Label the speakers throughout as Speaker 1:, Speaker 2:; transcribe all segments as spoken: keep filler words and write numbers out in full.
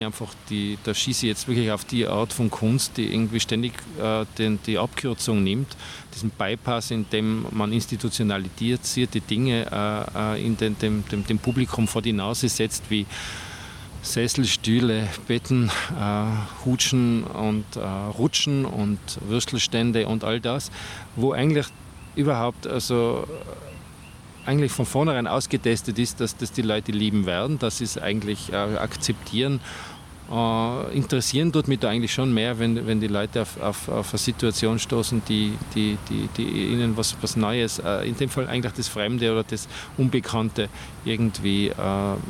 Speaker 1: Einfach die, da schieße ich jetzt wirklich auf die Art von Kunst, die irgendwie ständig äh, den, die Abkürzung nimmt, diesen Bypass, in dem man institutionalisierte Dinge äh, in den, dem, dem, dem Publikum vor die Nase setzt, wie Sessel, Stühle, Betten, äh, Hutschen und äh, Rutschen und Würstelstände und all das, wo eigentlich überhaupt also eigentlich von vornherein ausgetestet ist, dass das die Leute lieben werden, dass sie es eigentlich äh, akzeptieren. Äh, interessieren tut mich da eigentlich schon mehr, wenn, wenn die Leute auf, auf, auf eine Situation stoßen, die, die, die, die ihnen was, was Neues, äh, in dem Fall eigentlich das Fremde oder das Unbekannte irgendwie, äh,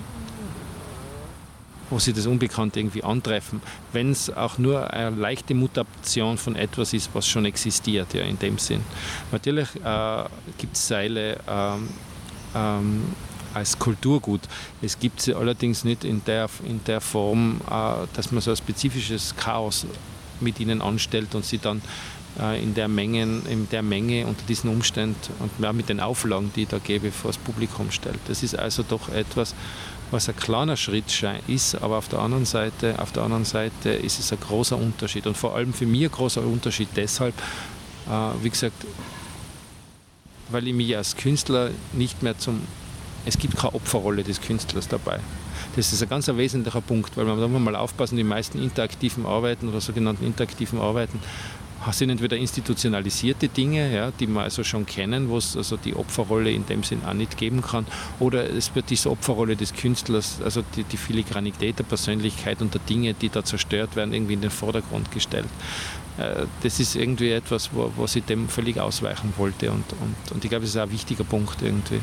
Speaker 1: wo sie das Unbekannte irgendwie antreffen, wenn es auch nur eine leichte Mutation von etwas ist, was schon existiert, ja, in dem Sinn. Natürlich äh, gibt es Seile ähm, ähm, als Kulturgut. Es gibt sie allerdings nicht in der, in der Form, äh, dass man so ein spezifisches Chaos mit ihnen anstellt und sie dann äh, in, der Mengen, in der Menge unter diesen Umständen und ja, mit den Auflagen, die ich da gebe, vor das Publikum stellt. Das ist also doch etwas, was ein kleiner Schritt ist, aber auf der anderen Seite, auf der anderen Seite ist es ein großer Unterschied. Und vor allem für mich ein großer Unterschied deshalb, äh, wie gesagt, weil ich mich als Künstler nicht mehr zum, es gibt keine Opferrolle des Künstlers dabei. Das ist ein ganz wesentlicher Punkt, weil man da muss mal aufpassen, die meisten interaktiven Arbeiten oder sogenannten interaktiven Arbeiten sind entweder institutionalisierte Dinge, ja, die wir also schon kennen, wo es also die Opferrolle in dem Sinn auch nicht geben kann, oder es wird diese Opferrolle des Künstlers, also die, die Filigranität der Persönlichkeit und der Dinge, die da zerstört werden, irgendwie in den Vordergrund gestellt. Äh, das ist irgendwie etwas, wo, wo ich dem völlig ausweichen wollte und, und, und ich glaube, das ist auch ein wichtiger Punkt irgendwie.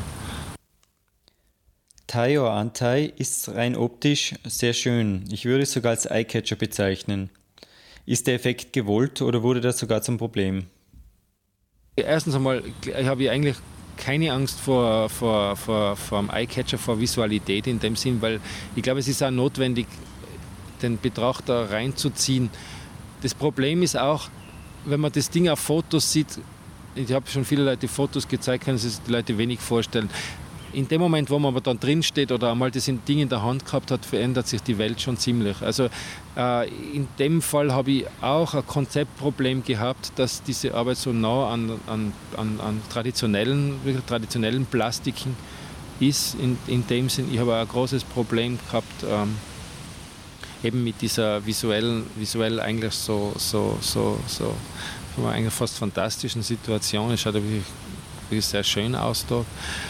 Speaker 2: Taiyo Antai ist rein optisch sehr schön. Ich würde es sogar als Eyecatcher bezeichnen. Ist der Effekt gewollt oder wurde das sogar zum Problem?
Speaker 1: Erstens einmal habe ich eigentlich keine Angst vor, vor, vor, vor einem Eyecatcher, vor Visualität in dem Sinn, weil ich glaube, es ist auch notwendig, den Betrachter reinzuziehen. Das Problem ist auch, wenn man das Ding auf Fotos sieht, ich habe schon viele Leute Fotos gezeigt, können sich die Leute wenig vorstellen. In dem Moment, wo man aber dann drin steht oder einmal das Ding in der Hand gehabt hat, verändert sich die Welt schon ziemlich. Also äh, in dem Fall habe ich auch ein Konzeptproblem gehabt, dass diese Arbeit so nah an, an, an, an traditionellen, wirklich traditionellen Plastiken ist. In, in dem Sinn, ich habe auch ein großes Problem gehabt, ähm, eben mit dieser visuellen, visuell eigentlich so, so, so, so eigentlich fast fantastischen Situation. Es schaut wirklich, wirklich sehr schön aus da.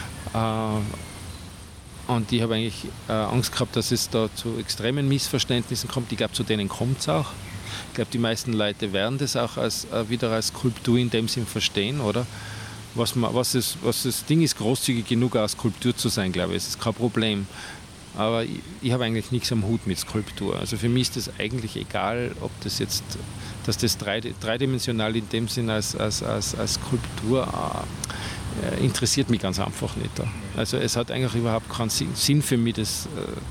Speaker 1: Und ich habe eigentlich Angst gehabt, dass es da zu extremen Missverständnissen kommt. Ich glaube, zu denen kommt es auch. Ich glaube, die meisten Leute werden das auch als, wieder als Skulptur in dem Sinn verstehen, oder? Was, man, was, ist, was das Ding ist, großzügig genug als Skulptur zu sein, glaube ich. Das ist kein Problem. Aber ich, ich habe eigentlich nichts am Hut mit Skulptur. Also für mich ist das eigentlich egal, ob das jetzt, dass das drei, dreidimensional in dem Sinn als, als, als, als Skulptur äh, interessiert mich ganz einfach nicht. Also es hat eigentlich überhaupt keinen Sinn für mich. Das,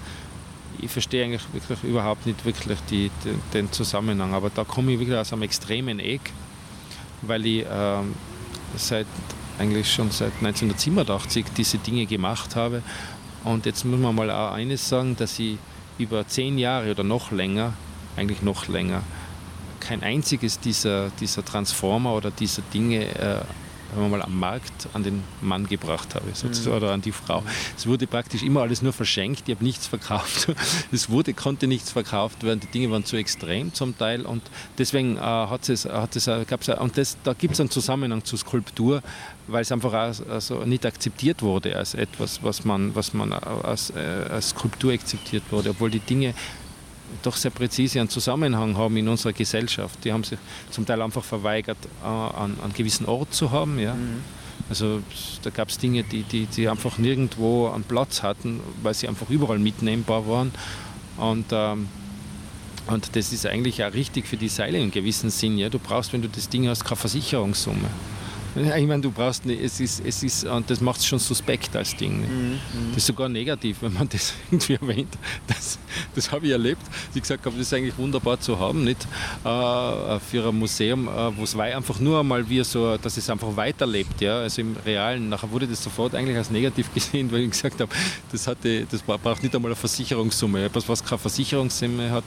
Speaker 1: äh, ich verstehe eigentlich wirklich überhaupt nicht wirklich die, den, den Zusammenhang. Aber da komme ich wirklich aus einem extremen Eck, weil ich äh, seit, eigentlich schon seit neunzehnhundertsiebenundachtzig diese Dinge gemacht habe. Und jetzt muss man mal auch eines sagen, dass ich über zehn Jahre oder noch länger, eigentlich noch länger, kein einziges dieser, dieser Transformer oder dieser Dinge äh, wenn man mal am Markt an den Mann gebracht habe, sozusagen, oder an die Frau. Es wurde praktisch immer alles nur verschenkt, ich habe nichts verkauft. Es wurde, konnte nichts verkauft werden, die Dinge waren zu extrem zum Teil und deswegen äh, hat es, hat es, äh, gab's, und das, da gibt es einen Zusammenhang zur Skulptur, weil es einfach auch, also nicht akzeptiert wurde als etwas, was man, was man als, äh, als Skulptur akzeptiert wurde, obwohl die Dinge doch sehr präzise einen Zusammenhang haben in unserer Gesellschaft. Die haben sich zum Teil einfach verweigert, äh, an einen gewissen Ort zu haben. Ja. Mhm. Also da gab es Dinge, die, die, die einfach nirgendwo einen Platz hatten, weil sie einfach überall mitnehmbar waren. Und, ähm, und das ist eigentlich auch richtig für die Seile in gewissem Sinn. Ja. Du brauchst, wenn du das Ding hast, keine Versicherungssumme. Ich meine, du brauchst nicht, es ist, es ist, und das macht es schon suspekt als Ding. Mhm. Das ist sogar negativ, wenn man das irgendwie erwähnt. Das, das habe ich erlebt. Ich gesagt habe, das ist eigentlich wunderbar zu haben, nicht? Äh, für ein Museum, äh, wo es einfach nur einmal wie so, dass es einfach weiterlebt, ja, also im Realen. Nachher wurde das sofort eigentlich als negativ gesehen, weil ich gesagt habe, das, hatte, das braucht nicht einmal eine Versicherungssumme. Etwas, was keine Versicherungssumme hat,